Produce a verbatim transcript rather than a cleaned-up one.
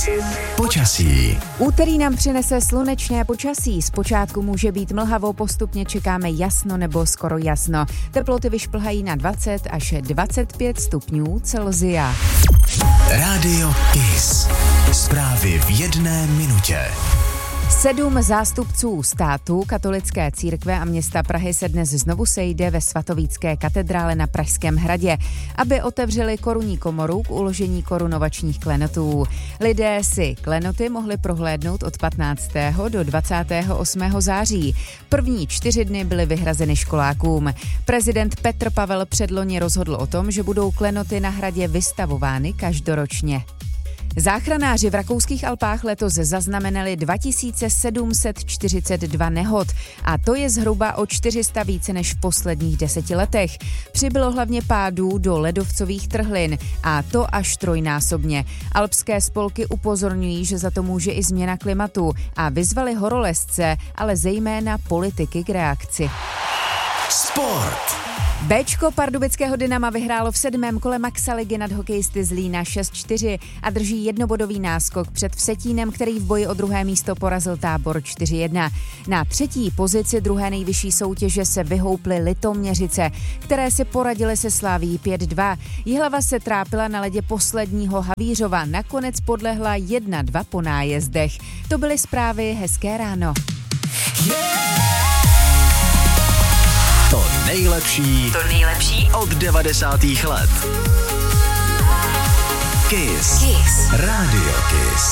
Kiss. Počasí. Úterý nám přinese slunečné počasí. Zpočátku může být mlhavo, postupně čekáme jasno nebo skoro jasno. Teploty vyšplhají na dvacet až dvacet pět stupňů Celsia. Rádio Kiss. Zprávy v jedné minutě. Sedm zástupců státu, katolické církve a města Prahy se dnes znovu sejde ve svatovícké katedrále na Pražském hradě, aby otevřeli korunní komoru k uložení korunovačních klenotů. Lidé si klenoty mohli prohlédnout od patnáctého do dvacátého osmého září. První čtyři dny byly vyhrazeny školákům. Prezident Petr Pavel předloni rozhodl o tom, že budou klenoty na hradě vystavovány každoročně. Záchranáři v rakouských Alpách letos zaznamenali dva tisíce sedm set čtyřicet dva nehod a to je zhruba o čtyři sta více než v posledních deseti letech. Přibylo hlavně pádů do ledovcových trhlin a to až trojnásobně. Alpské spolky upozorňují, že za to může i změna klimatu a vyzvali horolezce, ale zejména politiky k reakci. Sport. Béčko pardubického Dynama vyhrálo v sedmém kole Maxa ligy nad hokejisty Zlína šest čtyři a drží jednobodový náskok před Vsetínem, který v boji o druhé místo porazil Tábor čtyři jedna. Na třetí pozici druhé nejvyšší soutěže se vyhouply Litoměřice, které si poradily se Slavií pět dva. Jihlava se trápila na ledě posledního Havířova, nakonec podlehla jedna dva po nájezdech. To byly zprávy, hezké ráno. Yeah! To nejlepší, to nejlepší od devadesátých let. Kiss. Kiss. Rádio Kiss.